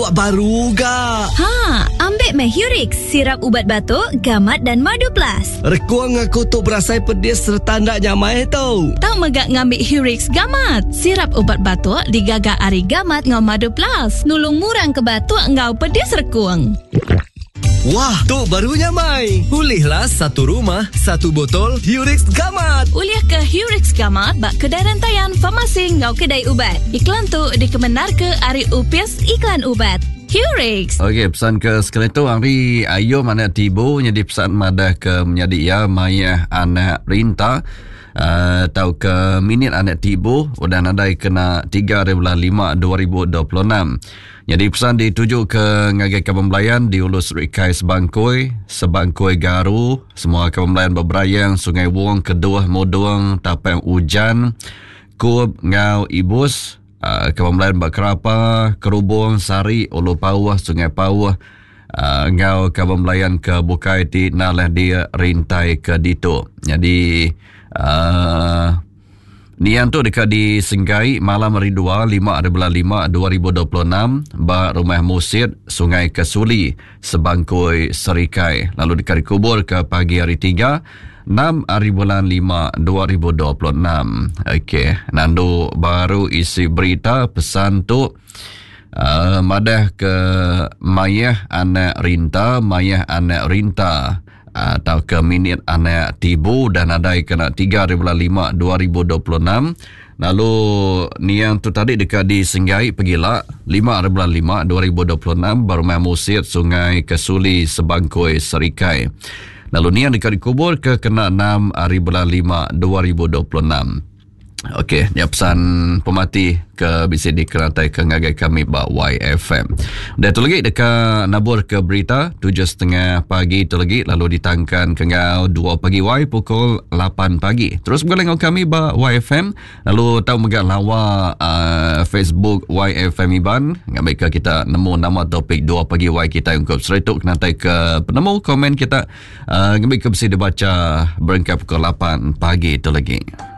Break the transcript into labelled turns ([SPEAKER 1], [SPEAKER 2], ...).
[SPEAKER 1] Awak baru ga?
[SPEAKER 2] Ambil Hurix, sirap ubat batuk, gamat dan madu plus.
[SPEAKER 1] Rekuang aku tu berasai pedis serta ndak nyamai tau.
[SPEAKER 2] Tak megak ngambil Hurix gamat. Sirap ubat batuk digagak ari gamat ngau madu plus. Nulung murang ke batuk ngau pedis rekuang.
[SPEAKER 1] Wah, tu barunya Mai. Pulihlah satu rumah, satu botol Hurix Gamat.
[SPEAKER 2] Uliah ke Hurix Gamat bak kedai rantaian farmasi ngau kedai ubat. Iklan tu dikemenar ke Ari UPS Iklan Ubat. Hurix.
[SPEAKER 3] Okey, pesan ke sekali tu hari ayom anak tibu jadi pesan madah ke menjadi ya mayah anak rinta. Tahu ke minit anak tibu udah nadai kena 3/5/2026. Jadi pesan dituju ke ngagai Kabembelayan di Ulus Rikai Sebangkoi Garu, semua Kabembelayan berberayang Sungai Wong, Keduah, Moduang, Tapang Ujan, Kub, Ngau, Ibus, Kabembelayan Bakrapa, Kerubung, Sari, Ulu Pawah, Sungai Pawah, Ngau Kabembelayan ke Bukai ti nalah dia rintai ke Dito. Jadi nian tu dekat di Senggai malam hari 5/5/2026 ba Rumah Musid Sungai Kesuli Sebangkoi Serikai, lalu dekat dikubur ke pagi hari 3 6/5/2026. Okey, nandu baru isi berita pesan tu madah ke mayah anak rinta atau ke minit anak tibu dan adai kena 3/5/2026. Lalu ni yang tu tadi dekat di Senggai pergilah 5/5/2026 Rumah Musid Sungai Kesuli Sebangkoi Serikai. Lalu ni yang dekat dikubur ke kena 6/5/2026. Okey, dia pesan pemati ke BCD Kerantai ke ngagai kami ba YFM. Dah tu lagi dekat nabur ke berita 7.30 pagi tu lagi, lalu ditangkan ke ngau 2 pagi Y pukul 8 pagi. Terus bergabung kami ba YFM, lalu tahu megak lawa Facebook YFM Iban. Ngambil ke kita nemu nama topik 2 pagi Y kita ungkap seretuk Kerantai ke penemu komen kita. Ngambil ke BCD baca berengkap pukul 8 pagi tu lagi.